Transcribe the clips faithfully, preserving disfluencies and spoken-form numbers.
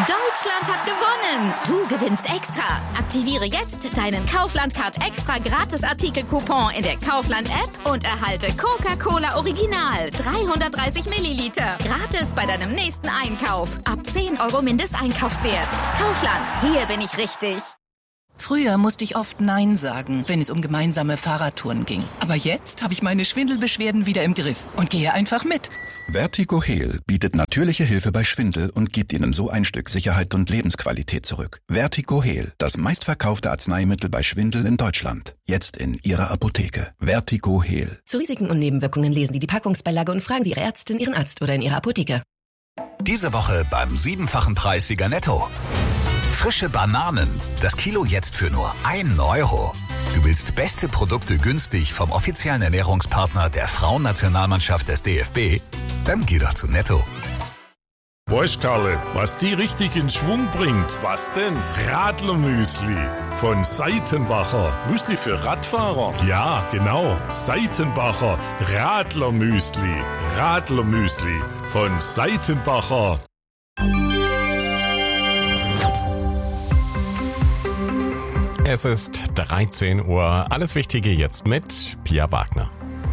Deutschland hat gewonnen! Du gewinnst extra. Aktiviere jetzt deinen Kaufland-Card extra Gratis-Artikel-Coupon in der Kaufland-App und erhalte Coca-Cola Original dreihundertdreißig Milliliter. Gratis bei deinem nächsten Einkauf. Ab zehn Euro Mindesteinkaufswert. Kaufland, hier bin ich richtig. Früher musste ich oft Nein sagen, wenn es um gemeinsame Fahrradtouren ging. Aber jetzt habe ich meine Schwindelbeschwerden wieder im Griff und gehe einfach mit. Vertigo Heal bietet natürliche Hilfe bei Schwindel und gibt Ihnen so ein Stück Sicherheit und Lebensqualität zurück. Vertigo Heal, das meistverkaufte Arzneimittel bei Schwindel in Deutschland. Jetzt in Ihrer Apotheke. Vertigo Heal. Zu Risiken und Nebenwirkungen lesen Sie die Packungsbeilage und fragen Sie Ihre Ärztin, Ihren Arzt oder in Ihrer Apotheke. Diese Woche beim siebenfachen Preissieger Netto. Frische Bananen. Das Kilo jetzt für nur ein Euro. Du willst beste Produkte günstig vom offiziellen Ernährungspartner der Frauennationalmannschaft des D F B? Dann geh doch zu Netto. Weißt Karle, was die richtig in Schwung bringt? Was denn? Radlermüsli von Seitenbacher. Müsli für Radfahrer? Ja, genau. Seitenbacher Radlermüsli. Radlermüsli von Seitenbacher. Es ist dreizehn Uhr. Alles Wichtige jetzt mit Pia Wagner.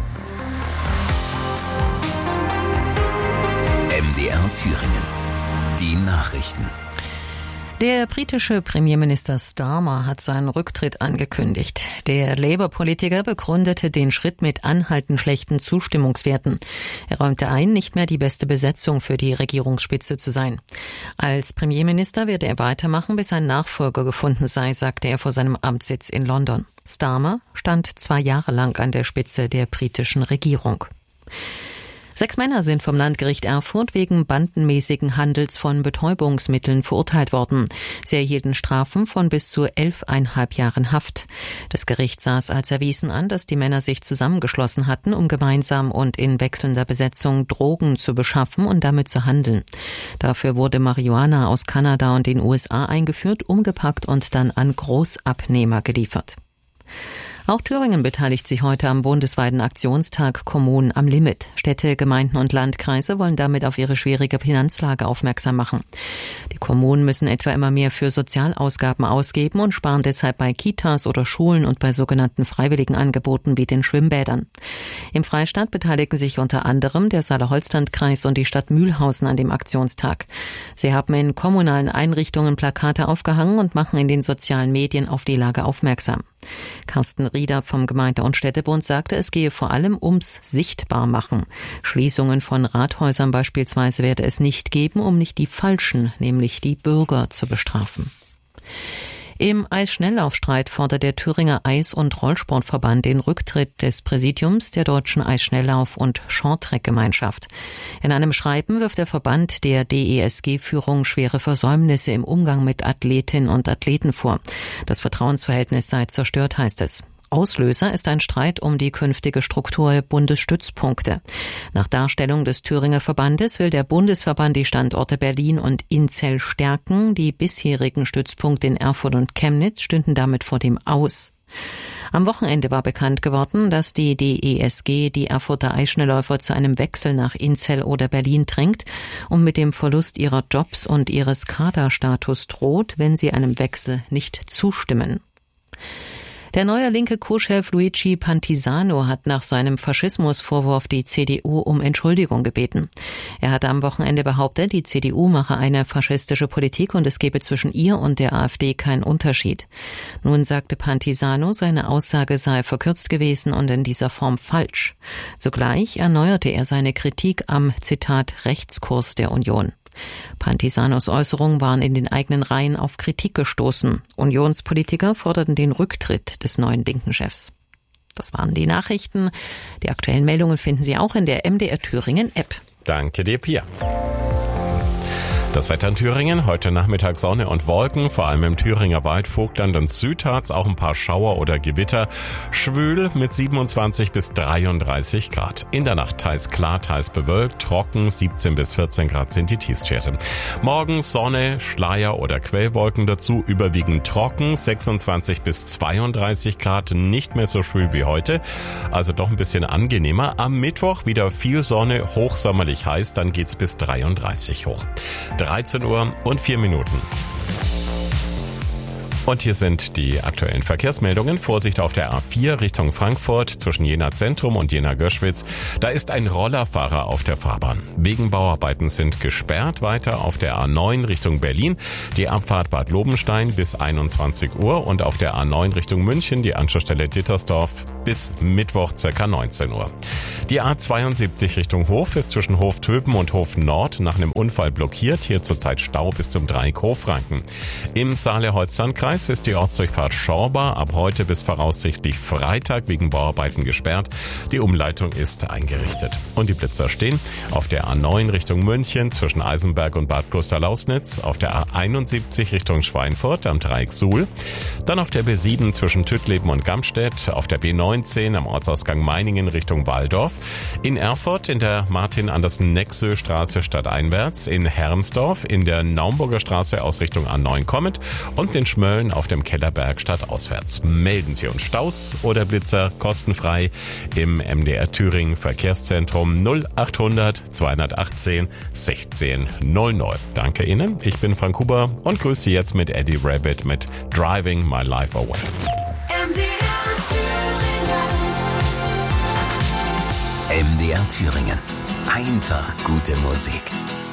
M D R Thüringen. Die Nachrichten. Der britische Premierminister Starmer hat seinen Rücktritt angekündigt. Der Labour-Politiker begründete den Schritt mit anhaltend schlechten Zustimmungswerten. Er räumte ein, nicht mehr die beste Besetzung für die Regierungsspitze zu sein. Als Premierminister werde er weitermachen, bis ein Nachfolger gefunden sei, sagte er vor seinem Amtssitz in London. Starmer stand zwei Jahre lang an der Spitze der britischen Regierung. Sechs Männer sind vom Landgericht Erfurt wegen bandenmäßigen Handels von Betäubungsmitteln verurteilt worden. Sie erhielten Strafen von bis zu elfeinhalb Jahren Haft. Das Gericht sah es als erwiesen an, dass die Männer sich zusammengeschlossen hatten, um gemeinsam und in wechselnder Besetzung Drogen zu beschaffen und damit zu handeln. Dafür wurde Marihuana aus Kanada und den U S A eingeführt, umgepackt und dann an Großabnehmer geliefert. Auch Thüringen beteiligt sich heute am bundesweiten Aktionstag Kommunen am Limit. Städte, Gemeinden und Landkreise wollen damit auf ihre schwierige Finanzlage aufmerksam machen. Die Kommunen müssen etwa immer mehr für Sozialausgaben ausgeben und sparen deshalb bei Kitas oder Schulen und bei sogenannten freiwilligen Angeboten wie den Schwimmbädern. Im Freistaat beteiligen sich unter anderem der Saale-Holzland-Kreis und die Stadt Mühlhausen an dem Aktionstag. Sie haben in kommunalen Einrichtungen Plakate aufgehangen und machen in den sozialen Medien auf die Lage aufmerksam. Carsten Rieder vom Gemeinde- und Städtebund sagte, es gehe vor allem ums Sichtbarmachen. Schließungen von Rathäusern beispielsweise werde es nicht geben, um nicht die Falschen, nämlich die Bürger, zu bestrafen. Im Eisschnelllaufstreit fordert der Thüringer Eis- und Rollsportverband den Rücktritt des Präsidiums der Deutschen Eisschnelllauf- und Shorttrack-Gemeinschaft. In einem Schreiben wirft der Verband der D E S G-Führung schwere Versäumnisse im Umgang mit Athletinnen und Athleten vor. Das Vertrauensverhältnis sei zerstört, heißt es. Auslöser ist ein Streit um die künftige Struktur der Bundesstützpunkte. Nach Darstellung des Thüringer Verbandes will der Bundesverband die Standorte Berlin und Inzell stärken. Die bisherigen Stützpunkte in Erfurt und Chemnitz stünden damit vor dem Aus. Am Wochenende war bekannt geworden, dass die D E S G die Erfurter Eisschnellläufer zu einem Wechsel nach Inzell oder Berlin drängt und mit dem Verlust ihrer Jobs und ihres Kaderstatus droht, wenn sie einem Wechsel nicht zustimmen. Der neue linke Co-Chef Luigi Pantisano hat nach seinem Faschismusvorwurf die C D U um Entschuldigung gebeten. Er hatte am Wochenende behauptet, die C D U mache eine faschistische Politik und es gebe zwischen ihr und der AfD keinen Unterschied. Nun sagte Pantisano, seine Aussage sei verkürzt gewesen und in dieser Form falsch. Zugleich erneuerte er seine Kritik am, Zitat, Rechtskurs der Union. Pantisanos Äußerungen waren in den eigenen Reihen auf Kritik gestoßen. Unionspolitiker forderten den Rücktritt des neuen linken Chefs. Das waren die Nachrichten. Die aktuellen Meldungen finden Sie auch in der M D R Thüringen App. Danke dir, Pia. Das Wetter in Thüringen, heute Nachmittag Sonne und Wolken, vor allem im Thüringer Wald, Vogtland und Südharz, auch ein paar Schauer oder Gewitter. Schwül mit siebenundzwanzig bis dreiunddreißig Grad. In der Nacht teils klar, teils bewölkt, trocken, siebzehn bis vierzehn Grad sind die Tiefstwerte. Morgen Sonne, Schleier oder Quellwolken dazu, überwiegend trocken, sechsundzwanzig bis zweiunddreißig Grad, nicht mehr so schwül wie heute, also doch ein bisschen angenehmer. Am Mittwoch wieder viel Sonne, hochsommerlich heiß, dann geht's bis dreiunddreißig hoch. dreizehn Uhr und vier Minuten. Und hier sind die aktuellen Verkehrsmeldungen. Vorsicht auf der A vier Richtung Frankfurt zwischen Jena Zentrum und Jena Göschwitz. Da ist ein Rollerfahrer auf der Fahrbahn. Wegen Bauarbeiten sind gesperrt. Weiter auf der A neun Richtung Berlin die Abfahrt Bad Lobenstein bis einundzwanzig Uhr und auf der A neun Richtung München die Anschlussstelle Dittersdorf bis Mittwoch ca. neunzehn Uhr. Die A zweiundsiebzig Richtung Hof ist zwischen Hoftöben und Hof Nord nach einem Unfall blockiert. Hier zurzeit Stau bis zum Dreieck Hofranken. Im Saale-Holz-Land-Kreis ist die Ortsdurchfahrt Schorber ab heute bis voraussichtlich Freitag wegen Bauarbeiten gesperrt. Die Umleitung ist eingerichtet. Und die Blitzer stehen auf der A neun Richtung München zwischen Eisenberg und Bad Klosterlausnitz, auf der A einundsiebzig Richtung Schweinfurt am Dreieck Suhl, dann auf der B sieben zwischen Tüttleben und Gamstedt, auf der B neunzehn am Ortsausgang Meiningen Richtung Walldorf, in Erfurt in der Martin-Andersen-Nexö-Straße stadteinwärts, in Hermsdorf in der Naumburger Straße aus Richtung A neun kommend und in Schmölln auf dem Kellerberg stadtauswärts. Melden Sie uns Staus oder Blitzer kostenfrei im M D R Thüringen Verkehrszentrum null achthundert zweihundertachtzehn sechzehn null null. Danke Ihnen, ich bin Frank Huber und grüße Sie jetzt mit Eddie Rabbit mit Driving My Life Away. M D R Thüringen. M D R Thüringen. Einfach gute Musik.